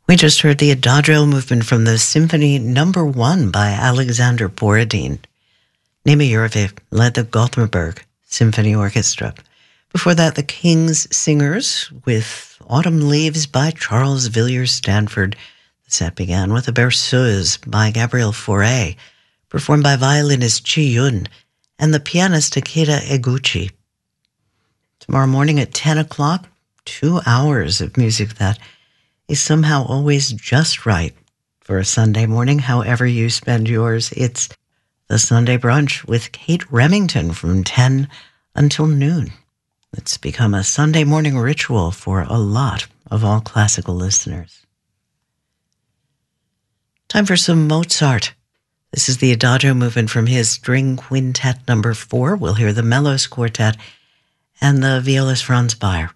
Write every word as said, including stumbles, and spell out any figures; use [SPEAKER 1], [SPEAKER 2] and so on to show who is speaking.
[SPEAKER 1] We just heard the Adagio movement from the Symphony Number One by Alexander Borodin. Nima Jurevich led the Gothenburg Symphony Orchestra. Before that, the King's Singers with Autumn Leaves by Charles Villiers Stanford. The set began with a Berceuse by Gabriel Fauré, performed by violinist Chi Yun and the pianist Takeda Eguchi. Tomorrow morning at ten o'clock, two hours of music that is somehow always just right for a Sunday morning, however you spend yours. It's the Sunday Brunch with Kate Remington from ten until noon. It's become a Sunday morning ritual for a lot of all classical listeners. Time for some Mozart. This is the Adagio movement from his String Quintet number four. We'll hear the Mellows Quartet and the violist Franz Bayer.